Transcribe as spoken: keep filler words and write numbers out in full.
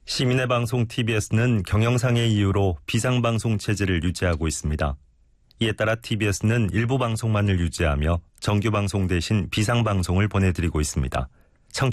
시민의 방송 티비에스는 경영상의 이유로 비상방송 체제를 유지하고 있습니다. 이에 따라 티비에스는 일부 방송만을 유지하며 정규방송 대신 비상방송을 보내드리고 있습니다.